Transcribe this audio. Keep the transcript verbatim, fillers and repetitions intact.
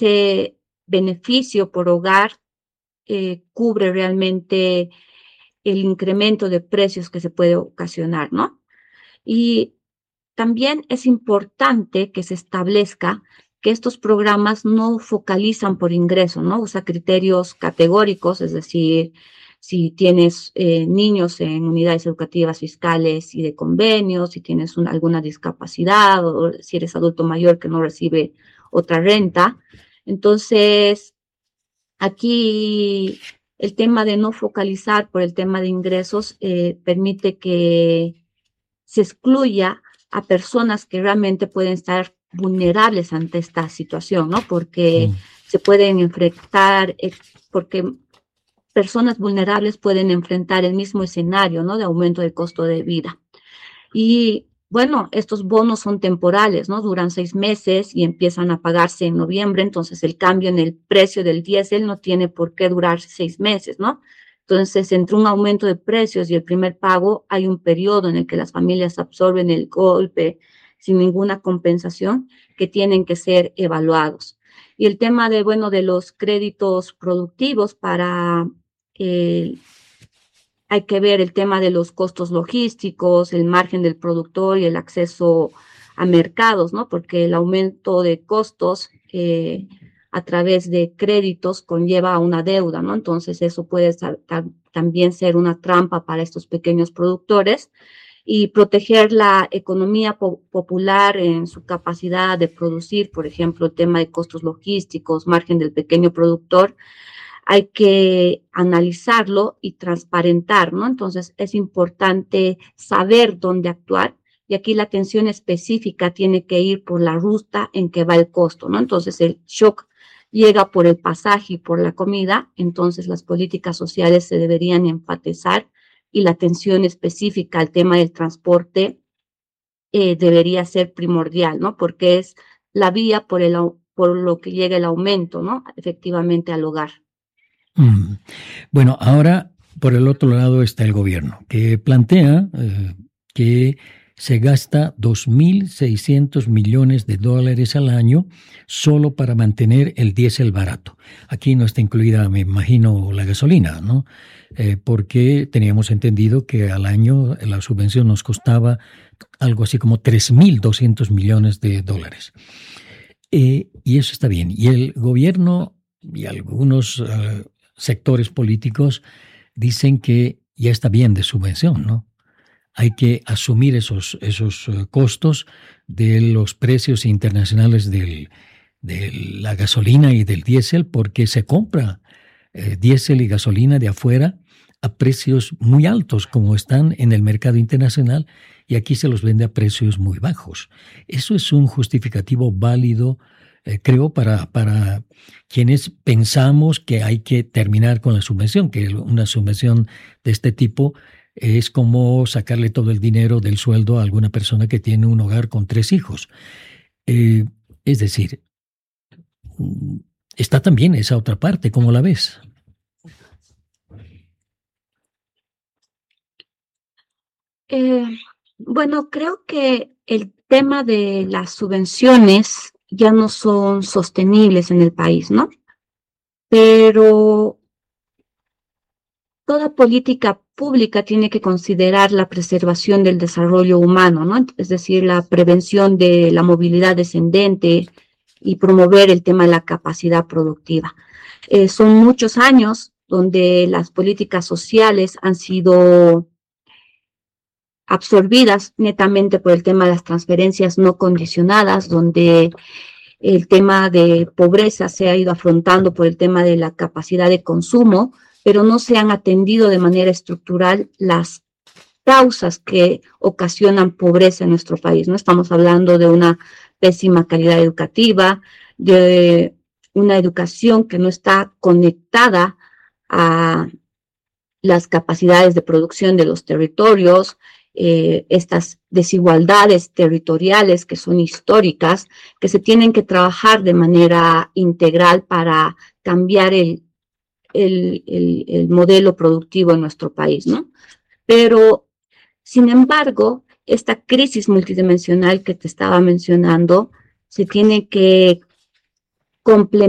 ese beneficio por hogar eh, cubre realmente el incremento de precios que se puede ocasionar, ¿no? Y también es importante que se establezca que estos programas no focalizan por ingreso, ¿no? Usa criterios categóricos, es decir, si tienes eh, niños en unidades educativas fiscales y de convenios, si tienes una, alguna discapacidad o si eres adulto mayor que no recibe otra renta. Entonces, aquí el tema de no focalizar por el tema de ingresos eh, permite que se excluya a personas que realmente pueden estar vulnerables ante esta situación, ¿no? Porque mm. se pueden enfrentar, eh, porque personas vulnerables pueden enfrentar el mismo escenario, ¿no? De aumento del costo de vida. Y bueno, estos bonos son temporales, ¿no? Duran seis meses y empiezan a pagarse en noviembre, entonces el cambio en el precio del diésel no tiene por qué durar seis meses, ¿no? Entonces, entre un aumento de precios y el primer pago, hay un periodo en el que las familias absorben el golpe sin ninguna compensación que tienen que ser evaluados. Y el tema de, bueno, de los créditos productivos para, eh, hay que ver el tema de los costos logísticos, el margen del productor y el acceso a mercados, ¿no? Porque el aumento de costos eh, a través de créditos conlleva una deuda, ¿no? Entonces eso puede también ser una trampa para estos pequeños productores y proteger la economía po popular en su capacidad de producir, por ejemplo, el tema de costos logísticos, margen del pequeño productor, hay que analizarlo y transparentar, ¿no? Entonces es importante saber dónde actuar. Y aquí la atención específica tiene que ir por la ruta en que va el costo, ¿no? Entonces el shock llega por el pasaje y por la comida, entonces las políticas sociales se deberían enfatizar y la atención específica al tema del transporte eh, debería ser primordial, ¿no? Porque es la vía por, el, por lo que llega el aumento, ¿no? Efectivamente al hogar. Mm. Bueno, ahora por el otro lado está el gobierno, que plantea eh, que se gasta dos mil seiscientos millones de dólares al año solo para mantener el diésel barato. Aquí no está incluida, me imagino, la gasolina, ¿no? Eh, porque teníamos entendido que al año la subvención nos costaba algo así como tres mil doscientos millones de dólares. Eh, y eso está bien. Y el gobierno y algunos uh, sectores políticos dicen que ya está bien de subvención, ¿no? Hay que asumir esos, esos uh, costos de los precios internacionales del, de la gasolina y del diésel, porque se compra eh, diésel y gasolina de afuera a precios muy altos, como están en el mercado internacional, y aquí se los vende a precios muy bajos. Eso es un justificativo válido, eh, creo, para, para quienes pensamos que hay que terminar con la subvención, que una subvención de este tipo es como sacarle todo el dinero del sueldo a alguna persona que tiene un hogar con tres hijos. Eh, es decir, está también esa otra parte, ¿cómo la ves? Eh, bueno, creo que el tema de las subvenciones ya no son sostenibles en el país, ¿no? Pero toda política pública tiene que considerar la preservación del desarrollo humano, ¿no? Es decir, la prevención de la movilidad descendente y promover el tema de la capacidad productiva. Eh, son muchos años donde las políticas sociales han sido absorbidas netamente por el tema de las transferencias no condicionadas, donde el tema de pobreza se ha ido afrontando por el tema de la capacidad de consumo, pero no se han atendido de manera estructural las causas que ocasionan pobreza en nuestro país, ¿no? Estamos hablando de una pésima calidad educativa, de una educación que no está conectada a las capacidades de producción de los territorios, eh, estas desigualdades territoriales que son históricas, que se tienen que trabajar de manera integral para cambiar el, el, el, el modelo productivo en nuestro país, ¿no? Pero, sin embargo, esta crisis multidimensional que te estaba mencionando se tiene que complementar